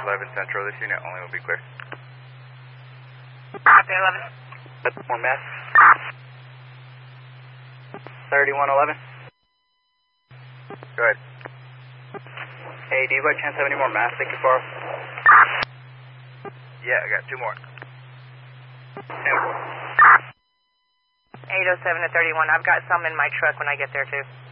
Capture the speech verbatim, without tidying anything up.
eleven Central, this unit only will be clear. Copy, eleven. More mass. thirty-one eleven. Go ahead. Hey, do you by chance have any more mass they could borrow? Yeah, I got two more. eight oh seven to thirty-one. I've got some in my truck when I get there, too.